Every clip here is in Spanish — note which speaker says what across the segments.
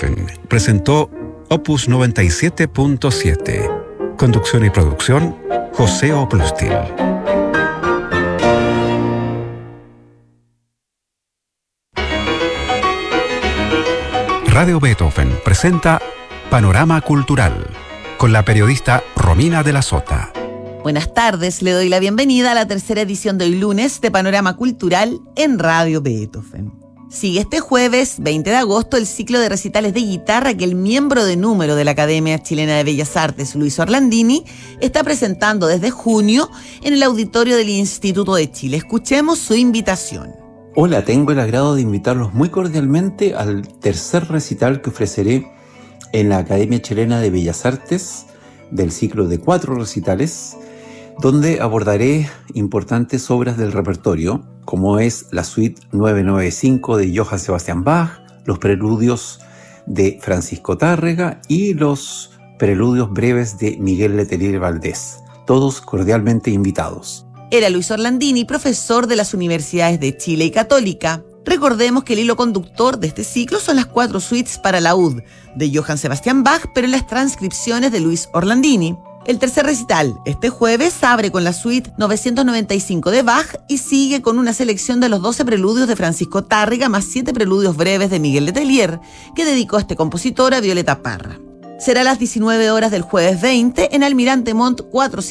Speaker 1: Beethoven presentó Opus 97.7. Conducción y producción, José Oplustil. Radio Beethoven presenta Panorama Cultural con la periodista Romina de la Sota.
Speaker 2: Buenas tardes, le doy la bienvenida a la tercera edición de hoy lunes de Panorama Cultural en Radio Beethoven. Sigue este jueves, 20 de agosto, el ciclo de recitales de guitarra que el miembro de número de la Academia Chilena de Bellas Artes, Luis Orlandini, está presentando desde junio en el auditorio del Instituto de Chile. Escuchemos su invitación.
Speaker 3: Hola, tengo el agrado de invitarlos muy cordialmente al tercer recital que ofreceré en la Academia Chilena de Bellas Artes del ciclo de 4 recitales, donde abordaré importantes obras del repertorio, como es la suite 995 de Johann Sebastian Bach, los preludios de Francisco Tárrega y los preludios breves de Miguel Letelier Valdés, todos cordialmente invitados.
Speaker 2: Era Luis Orlandini, profesor de las universidades de Chile y Católica. Recordemos que el hilo conductor de este ciclo son las 4 suites para laúd de Johann Sebastian Bach, pero en las transcripciones de Luis Orlandini. El tercer recital, este jueves, abre con la suite 995 de Bach y sigue con una selección de los 12 preludios de Francisco Tárrega más 7 preludios breves de Miguel Letelier, que dedicó este compositor a Violeta Parra. Será a las 19 horas del jueves 20 en Almirante Montt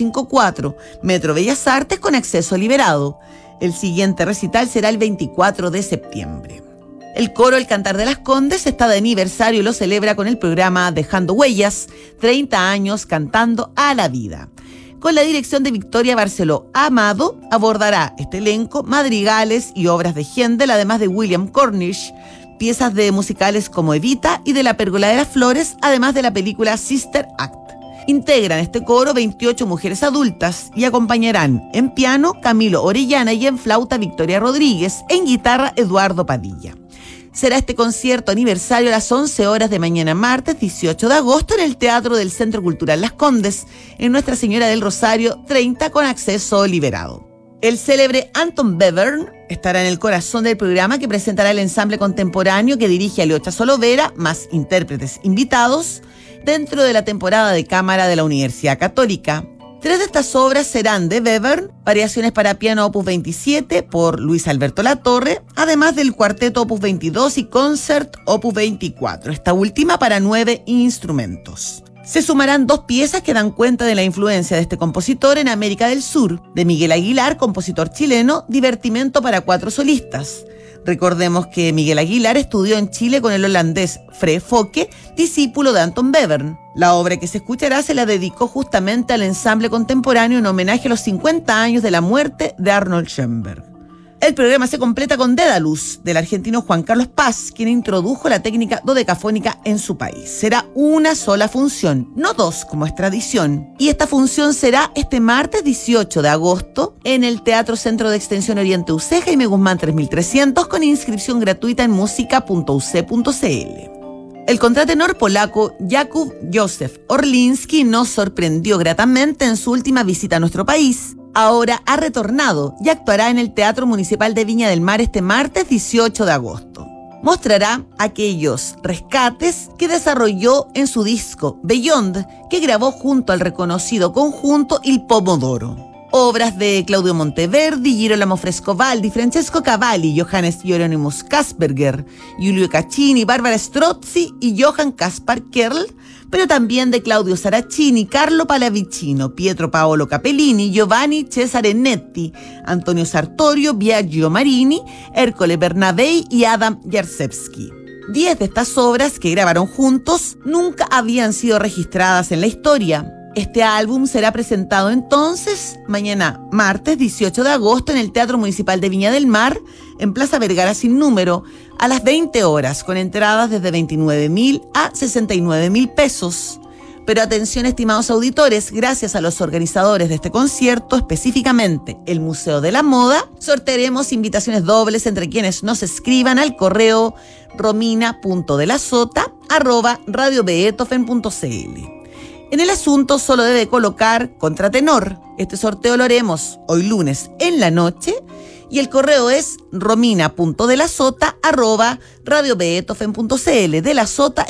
Speaker 2: 454, Metro Bellas Artes con acceso liberado. El siguiente recital será el 24 de septiembre. El coro El Cantar de las Condes está de aniversario y lo celebra con el programa Dejando Huellas, 30 años cantando a la vida. Con la dirección de Victoria Barceló Amado, abordará este elenco madrigales y obras de Händel, además de William Cornish, piezas de musicales como Evita y de La Pérgola de las Flores, además de la película Sister Act. Integran este coro 28 mujeres adultas y acompañarán en piano Camilo Orellana y en flauta Victoria Rodríguez, en guitarra Eduardo Padilla. Será este concierto aniversario a las 11 horas de mañana martes 18 de agosto en el Teatro del Centro Cultural Las Condes, en Nuestra Señora del Rosario 30 con acceso liberado. El célebre Anton Webern estará en el corazón del programa que presentará el ensamble contemporáneo que dirige Aliocha Solovera, más intérpretes invitados, dentro de la temporada de cámara de la Universidad Católica. 3 de estas obras serán de Webern, variaciones para piano opus 27 por Luis Alberto Latorre, además del cuarteto opus 22 y concert opus 24, esta última para 9 instrumentos. Se sumarán 2 piezas que dan cuenta de la influencia de este compositor en América del Sur, de Miguel Aguilar, compositor chileno, Divertimento para 4 solistas. Recordemos que Miguel Aguilar estudió en Chile con el holandés Fred Fokke, discípulo de Anton Webern. La obra que se escuchará se la dedicó justamente al ensamble contemporáneo en homenaje a los 50 años de la muerte de Arnold Schoenberg. El programa se completa con Dédalus, del argentino Juan Carlos Paz, quien introdujo la técnica dodecafónica en su país. Será una sola función, no 2 como es tradición. Y esta función será este martes 18 de agosto en el Teatro Centro de Extensión Oriente UC, Jaime Guzmán 3300, con inscripción gratuita en musica.uc.cl. El contratenor polaco Jakub Józef Orliński nos sorprendió gratamente en su última visita a nuestro país. Ahora ha retornado y actuará en el Teatro Municipal de Viña del Mar este martes 18 de agosto. Mostrará aquellos rescates que desarrolló en su disco Beyond, que grabó junto al reconocido conjunto Il Pomodoro. Obras de Claudio Monteverdi, Girolamo Frescobaldi, Francesco Cavalli, Johannes Hieronymus Kasperger, Giulio Caccini, Barbara Strozzi y Johann Caspar Kerl, pero también de Claudio Saracini, Carlo Pallavicino, Pietro Paolo Capellini, Giovanni Cesare Netti, Antonio Sartorio, Biagio Marini, Ercole Bernabei y Adam Jarzewski. 10 de estas obras que grabaron juntos nunca habían sido registradas en la historia. Este álbum será presentado entonces mañana martes 18 de agosto en el Teatro Municipal de Viña del Mar, en Plaza Vergara sin número, a las 20 horas, con entradas desde 29.000 a 69.000 pesos. Pero atención, estimados auditores, gracias a los organizadores de este concierto, específicamente el Museo de la Moda, sortearemos invitaciones dobles entre quienes nos escriban al correo romina.delasota@radiobeethoven.cl. En el asunto solo debe colocar contratenor. Este sorteo lo haremos hoy lunes en la noche y el correo es romina.delasota@radiobeethoven.cl. De la Sota